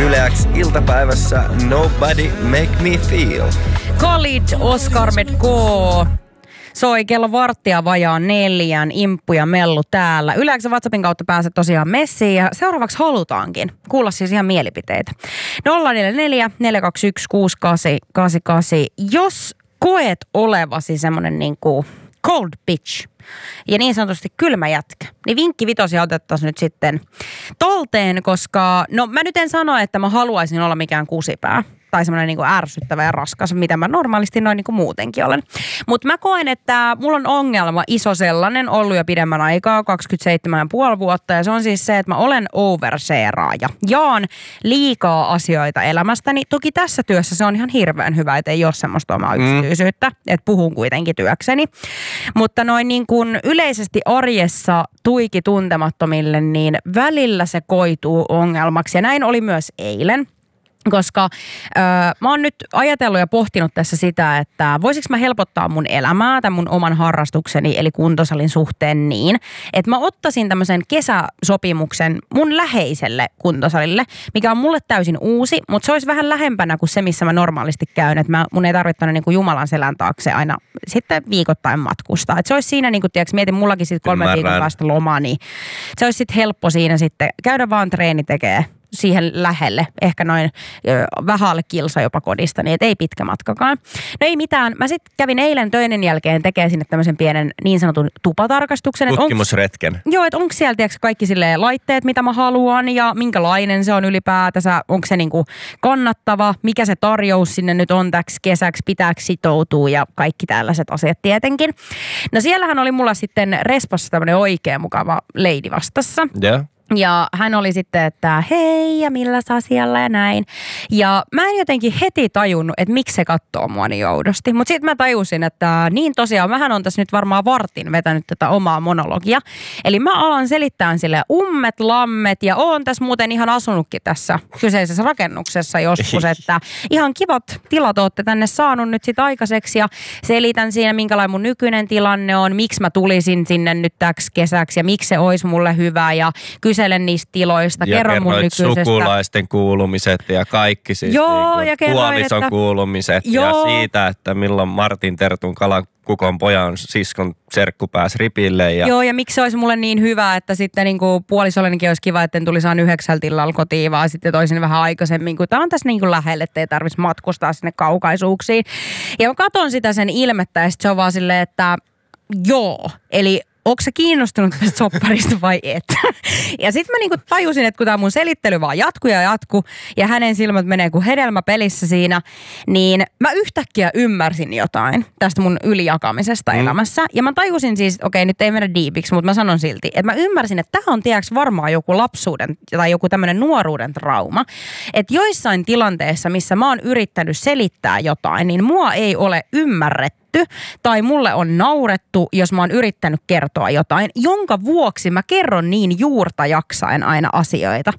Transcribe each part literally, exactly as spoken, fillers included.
Yle X iltapäivässä Nobody Make Me Feel. Khalid, Oscar Medko soi kello varttia vajaan neljän, Imppu ja Mellu täällä. Yle X:n WhatsAppin kautta pääset tosiaan messiin ja seuraavaksi halutaankin kuulla siis ihan mielipiteitä. nolla neljä neljä, neljä kaksi yksi, kuusi kahdeksan kahdeksan kahdeksan. Jos koet olevasi semmonen niinku cold bitch ja niin sanotusti kylmä jätkä, niin vinkki vitosia otettaisiin nyt sitten tolteen, koska no mä nyt en sano, että mä haluaisin olla mikään kusipää tai semmoinen niinku ärsyttävä ja raskas, mitä mä normaalisti noin niinku muutenkin olen. Mutta mä koen, että mulla on ongelma, iso sellainen, ollut jo pidemmän aikaa, kaksikymmentäseitsemän pilkku viisi vuotta, ja se on siis se, että mä olen overshareaaja. Jaan liikaa asioita elämästäni. Toki tässä työssä se on ihan hirveän hyvä, että ei ole semmoista omaa yksityisyyttä, mm. että puhun kuitenkin työkseni. Mutta noin niin kuin yleisesti arjessa tuiki tuntemattomille, niin välillä se koituu ongelmaksi, ja näin oli myös eilen. Koska öö, mä oon nyt ajatellut ja pohtinut tässä sitä, että voisiko mä helpottaa mun elämää tämän mun oman harrastukseni eli kuntosalin suhteen niin, että mä ottaisin tämmöisen kesäsopimuksen mun läheiselle kuntosalille, mikä on mulle täysin uusi, mutta se olisi vähän lähempänä kuin se, missä mä normaalisti käyn, että mä, mun ei tarvitse niin kuin Jumalan selän taakse aina sitten viikoittain matkustaa. Että se olisi siinä, niin kuin tiedätkö, mietin mullakin sitten kolme viikon päästä lomaa, niin se olisi sitten helppo siinä sitten käydä vaan treeni tekee siihen lähelle, ehkä noin ö, vähän alle kilsa jopa kodista, niin et ei pitkä matkakaan. No ei mitään. Mä sitten kävin eilen töiden jälkeen tekemään sinne tämmöisen pienen niin sanotun tupatarkastuksen. Tutkimusretken. Onks, joo, että onko siellä tiiäks, kaikki silleen laitteet, mitä mä haluan ja minkälainen se on ylipäätänsä, onko se niinku kannattava, mikä se tarjous sinne nyt on täksi kesäksi, pitääkö sitoutua ja kaikki tällaiset asiat tietenkin. No siellähän oli mulla sitten respassa tämmöinen oikein mukava lady vastassa. Joo. Yeah. Ja hän oli sitten, että hei ja milläs asialla ja näin. Ja mä en jotenkin heti tajunnut, että miksi se katsoo mua niin oudosti. Mutta sitten mä tajusin, että niin tosiaan, mähän on tässä nyt varmaan vartin vetänyt tätä omaa monologia. Eli mä alan selittää sille ummet, lammet ja oon tässä muuten ihan asunutkin tässä kyseisessä rakennuksessa joskus. Että ihan kivat tilat ootte tänne saanut nyt sit aikaiseksi ja selitän siinä, minkälainen mun nykyinen tilanne on, miksi mä tulisin sinne nyt täksi kesäksi ja miksi se olisi mulle hyvä ja kyselen niistä tiloista, ja kerron mun nykyisestä. Sukulaisten kuulumiset ja kaikki siis joo, niin ja kerroin, puolison että kuulumiset joo. Ja siitä, että milloin Martin Tertun kalakukon pojan siskon serkku pääsi ripille. Ja joo, ja miksi se olisi mulle niin hyvä, että sitten niin kuin puolisollenkin olisi kiva, että en tulisi aina yhdeksältä illalla kotiin, vaan sitten toisin vähän aikaisemmin, kun tämä on tässä niin kuin lähellä, ettei tarvitsisi matkustaa sinne kaukaisuuksiin. Ja mä katson sitä sen ilmettä ja sitten se on vaan silleen, että joo, eli onko sä kiinnostunut tästä sopparista vai et? Ja sitten mä niinku tajusin, että kun tää mun selittely vaan jatkuu ja jatkuu ja hänen silmät menee kuin hedelmä pelissä siinä, niin mä yhtäkkiä ymmärsin jotain tästä mun ylijakamisesta mm. elämässä. Ja mä tajusin siis, okei nyt ei mennä diipiksi, mutta mä sanon silti, että mä ymmärsin, että tää on tiedäks varmaan joku lapsuuden tai joku tämmönen nuoruuden trauma. Että joissain tilanteissa, missä mä oon yrittänyt selittää jotain, niin mua ei ole ymmärretty. Tai mulle on naurettu, jos mä oon yrittänyt kertoa jotain, jonka vuoksi mä kerron niin juurta jaksaen aina asioita.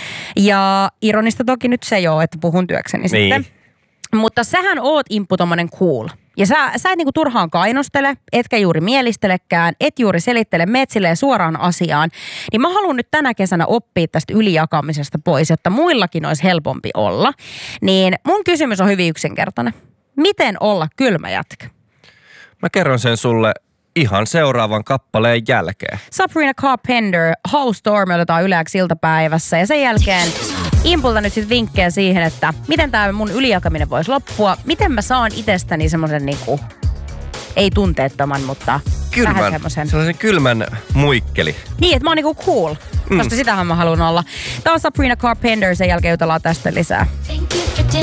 Ja ironista toki nyt se joo, että puhun työkseni niin. Sitten. Mutta sähän oot Imppu tommonen cool. Ja sä, sä et niinku turhaan kainostele, etkä juuri mielistelekään, et juuri selittele, meet silleen suoraan asiaan. Niin mä haluan nyt tänä kesänä oppia tästä ylijakamisesta pois, jotta muillakin olisi helpompi olla. Niin mun kysymys on hyvin yksinkertainen. Miten olla kylmä jätkä? Mä kerron sen sulle ihan seuraavan kappaleen jälkeen. Sabrina Carpenter, How Storm otetaan Yle X iltapäivässä ja sen jälkeen Impulta nyt sitten vinkkejä siihen, että miten tää mun ylijakaminen voisi loppua. Miten mä saan itsestäni semmoisen niinku, ei tunteettoman, mutta kylmän, vähän semmoisen. Sellaisen kylmän muikkeli. Niin, että mä oon niinku cool, mm. koska sitähän mä haluan olla. Tää on Sabrina Carpenter, sen jälkeen jutellaan tästä lisää.